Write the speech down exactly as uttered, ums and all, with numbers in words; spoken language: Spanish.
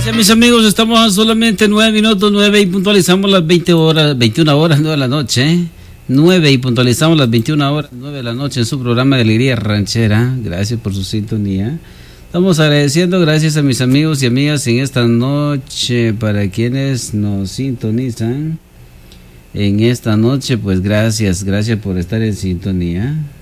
Mis amigos, estamos a solamente nueve minutos, nueve y puntualizamos las veinte horas, veintiuna horas, nueve de la noche. nueve y puntualizamos las veintiuna horas, nueve de la noche en su programa de Alegría Ranchera. Gracias por su sintonía. Estamos agradeciendo, gracias a mis amigos y amigas en esta noche, para quienes nos sintonizan. En esta noche, pues gracias, gracias por estar en sintonía.